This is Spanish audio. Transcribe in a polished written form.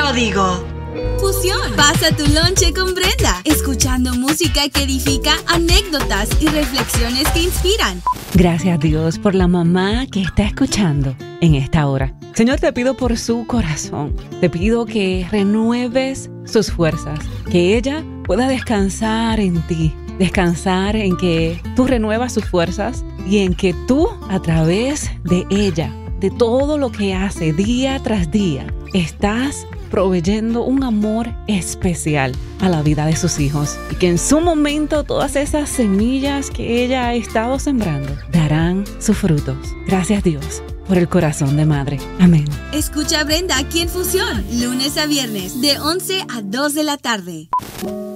Yo digo... Fusión. Pasa tu lonche con Brenda, escuchando música que edifica, anécdotas y reflexiones que inspiran. Gracias, Dios, por la mamá que está escuchando en esta hora. Señor, te pido por su corazón. Te pido que renueves sus fuerzas, que ella pueda descansar en ti, descansar en que tú renuevas sus fuerzas y en que tú, a través de ella, de todo lo que hace día tras día, estás proveyendo un amor especial a la vida de sus hijos, y que en su momento todas esas semillas que ella ha estado sembrando darán sus frutos. Gracias, Dios, por el corazón de madre. Amén. Escucha a Brenda aquí en Fusión, lunes a viernes, de 11 a 2 de la tarde.